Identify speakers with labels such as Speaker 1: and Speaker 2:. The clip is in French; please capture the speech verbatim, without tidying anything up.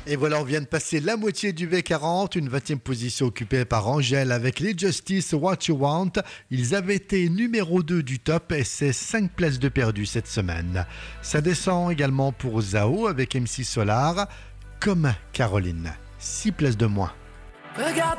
Speaker 1: Et voilà, on vient de passer la moitié du V quarante, une vingtième position occupée par Angèle avec les Justice What You Want. Ils avaient été numéro deux du top et c'est cinq places de perdu cette semaine. Ça descend également pour Zao avec M C Solar, comme Caroline, six places de moins.
Speaker 2: Regarde